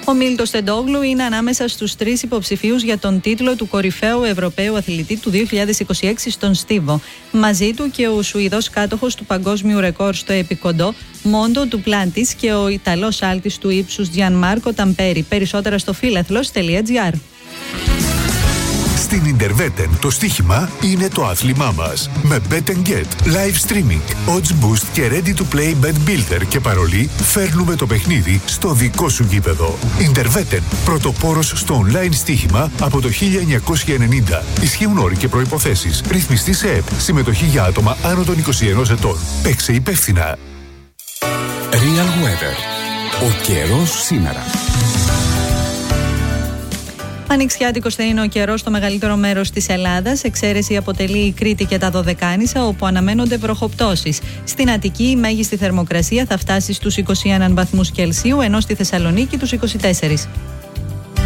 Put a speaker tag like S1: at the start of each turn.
S1: Ο Μίλτος Τεντόγλου είναι ανάμεσα στους 3 υποψηφίους για τον τίτλο του κορυφαίου Ευρωπαίου αθλητή του 2026 στον στίβο. Μαζί του και ο Σουηδός κάτοχος του παγκόσμιου ρεκόρ στο επικοντό Μόντο του Πλάντης και ο Ιταλός άλτης του ύψους Τζιαν Μάρκο Ταμπέρι. Περισσότερα στο φίλαθλος.gr.
S2: Στην Interwetten το στοίχημα είναι το άθλημά μας. Με Bet & Get, live streaming, odds boost και ready to play bet builder και παρολί φέρνουμε το παιχνίδι στο δικό σου γήπεδο. Interwetten, πρωτοπόρος στο online στοίχημα από το 1990. Ισχύουν όροι και προϋποθέσεις. Ρυθμιστή σε ΕΠ. Συμμετοχή για άτομα άνω των 21 ετών. Παίξε υπεύθυνα.
S3: Real Weather. Ο καιρός σήμερα.
S1: Ανοιξιάτικος θα είναι ο καιρός στο μεγαλύτερο μέρος της Ελλάδας. Εξαίρεση αποτελεί η Κρήτη και τα Δωδεκάνησα, όπου αναμένονται βροχοπτώσεις. Στην Αττική η μέγιστη θερμοκρασία θα φτάσει στους 21 βαθμούς Κελσίου, ενώ στη Θεσσαλονίκη τους 24.